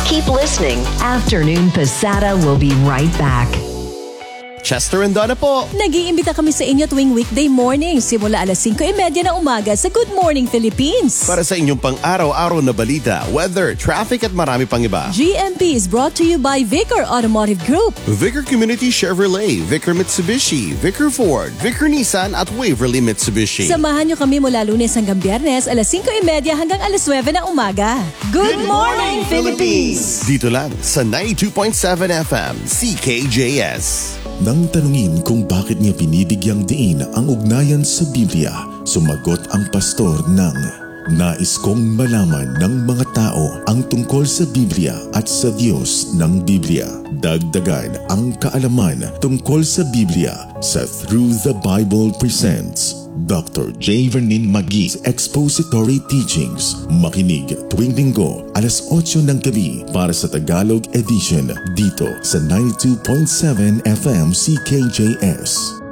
Keep listening. Afternoon Pasada will be right back. Chester and Donna po. Nag-iimbita kami sa inyo tuwing weekday morning simula alas 5:30 ng umaga sa Good Morning Philippines. Para sa inyong pang-araw-araw na balita, weather, traffic at marami pang iba. GMP is brought to you by Vicar Automotive Group, Vicar Community Chevrolet, Vicar Mitsubishi, Vicar Ford, Vicar Nissan at Waverly Mitsubishi. Samahan nyo kami mula Lunes hanggang Biyernes alas 5:30 hanggang alas 9 ng umaga. Good morning, Philippines! Dito lang sa 92.7 FM, CKJS. Nang tanungin kung bakit niya binibigyang diin ang ugnayan sa Biblia, sumagot ang pastor ng, nais kong malaman ng mga tao ang tungkol sa Biblia at sa Diyos ng Biblia. Dagdagan ang kaalaman tungkol sa Biblia sa Through the Bible presents Dr. J. Vernin Maggi's Expository Teachings. Makinig tuwing linggo alas 8 ng gabi para sa Tagalog edition dito sa 92.7 FM CKJS.